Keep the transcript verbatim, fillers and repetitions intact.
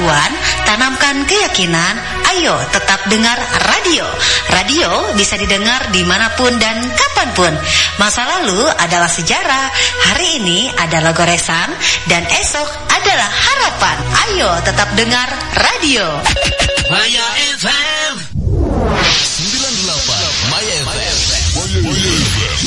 pengetahuan, tanamkan keyakinan. Ayo tetap dengar radio. Radio bisa didengar dimanapun dan kapanpun. Masa lalu adalah sejarah, hari ini adalah goresan, dan esok adalah harapan. Ayo tetap dengar radio.